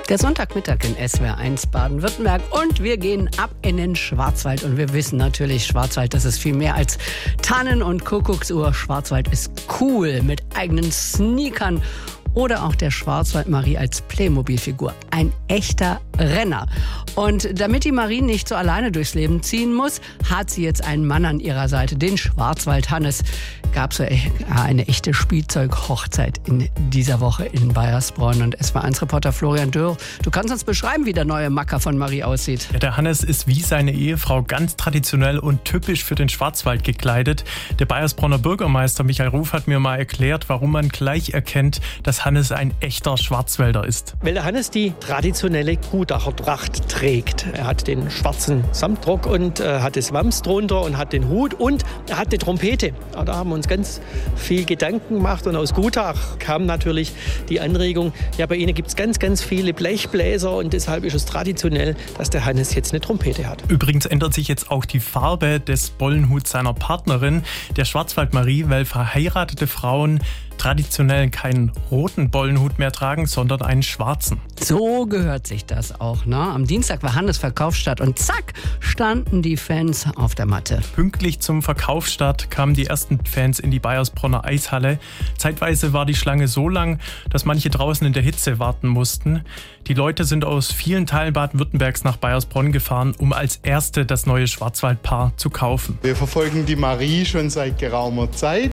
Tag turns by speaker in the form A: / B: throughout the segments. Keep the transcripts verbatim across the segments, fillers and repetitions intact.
A: Der Sonntagmittag in S W R eins Baden-Württemberg und wir gehen ab in den Schwarzwald. Und wir wissen natürlich, Schwarzwald, das ist viel mehr als Tannen und Kuckucksuhr. Schwarzwald ist cool mit eigenen Sneakern oder auch der Schwarzwald Marie als Playmobil-Figur. Ein echter Renner. Und damit die Marie nicht so alleine durchs Leben ziehen muss, hat sie jetzt einen Mann an ihrer Seite, den Schwarzwald Hannes. Gab so eine echte Spielzeughochzeit in dieser Woche in Baiersbronn. Und S W R eins Reporter Florian Dürr, du kannst uns beschreiben, wie der neue Macker von Marie aussieht.
B: Ja, der Hannes ist wie seine Ehefrau ganz traditionell und typisch für den Schwarzwald gekleidet. Der Baiersbronner Bürgermeister Michael Ruf hat mir mal erklärt, warum man gleich erkennt, dass Hannes ein echter Schwarzwälder ist.
C: Weil der Hannes die traditionelle Gutachertracht trägt. Er hat den schwarzen Samtrock und äh, hat das Wams drunter und hat den Hut und er hat eine Trompete. Ja, da haben wir uns ganz viel Gedanken gemacht und aus Gutach kam natürlich die Anregung, ja, bei Ihnen gibt es ganz, ganz viele Blechbläser und deshalb ist es traditionell, dass der Hannes jetzt eine Trompete hat.
B: Übrigens ändert sich jetzt auch die Farbe des Bollenhuts seiner Partnerin. Der Schwarzwald Marie, weil verheiratete Frauen traditionell keinen roten Bollenhut mehr tragen, sondern einen schwarzen.
A: So gehört sich das auch, ne? Am Dienstag war Hannes Verkaufsstart und zack, standen die Fans auf der Matte.
B: Pünktlich zum Verkaufsstart kamen die ersten Fans in die Baiersbronner Eishalle. Zeitweise war die Schlange so lang, dass manche draußen in der Hitze warten mussten. Die Leute sind aus vielen Teilen Baden-Württembergs nach Baiersbronn gefahren, um als Erste das neue Schwarzwaldpaar zu kaufen.
D: Wir verfolgen die Marie schon seit geraumer Zeit.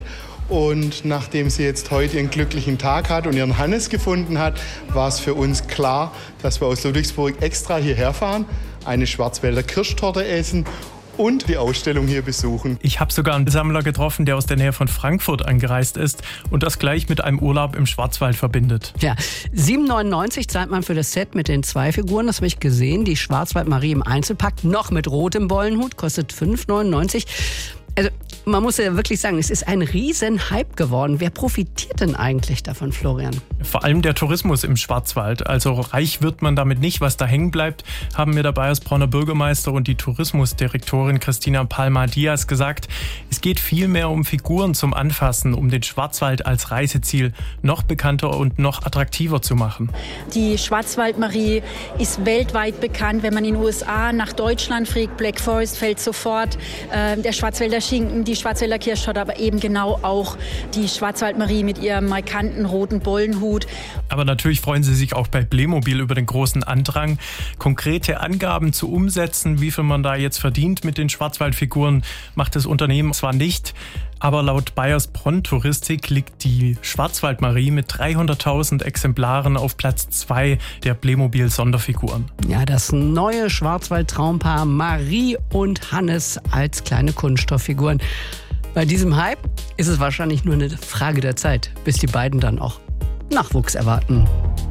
D: Und nachdem sie jetzt heute ihren glücklichen Tag hat und ihren Hannes gefunden hat, war es für uns klar, dass wir aus Ludwigsburg extra hierher fahren, eine Schwarzwälder Kirschtorte essen und die Ausstellung hier besuchen.
B: Ich habe sogar einen Sammler getroffen, der aus der Nähe von Frankfurt angereist ist und das gleich mit einem Urlaub im Schwarzwald verbindet.
A: Ja, sieben neunundneunzig zahlt man für das Set mit den zwei Figuren, das habe ich gesehen. Die Schwarzwald Marie im Einzelpack, noch mit rotem Bollenhut, kostet fünf neunundneunzig. Also man muss ja wirklich sagen, es ist ein riesen Hype geworden. Wer profitiert denn eigentlich davon, Florian?
B: Vor allem der Tourismus im Schwarzwald. Also reich wird man damit nicht. Was da hängen bleibt, haben mir der Baiersbronner Bürgermeister und die Tourismusdirektorin Christina Palma-Diaz gesagt. Es geht vielmehr um Figuren zum Anfassen, um den Schwarzwald als Reiseziel noch bekannter und noch attraktiver zu machen.
E: Die Schwarzwald-Marie ist weltweit bekannt. Wenn man in den U S A nach Deutschland fliegt, Black Forest fällt sofort. Äh, der Schwarzwälder Schinken, die Schwarzwälder Kirschtorte, aber eben genau auch die Schwarzwald-Marie mit ihrem markanten roten Bollenhut.
B: Aber natürlich freuen sie sich auch bei Playmobil über den großen Andrang. Konkrete Angaben zu umsetzen, wie viel man da jetzt verdient mit den Schwarzwaldfiguren, macht das Unternehmen zwar nicht. Aber laut Baiersbronn Touristik liegt die Schwarzwald-Marie mit dreihunderttausend Exemplaren auf Platz zwei der Playmobil-Sonderfiguren.
A: Ja, das neue Schwarzwald-Traumpaar Marie und Hannes als kleine Kunststofffiguren. Bei diesem Hype ist es wahrscheinlich nur eine Frage der Zeit, bis die beiden dann auch Nachwuchs erwarten.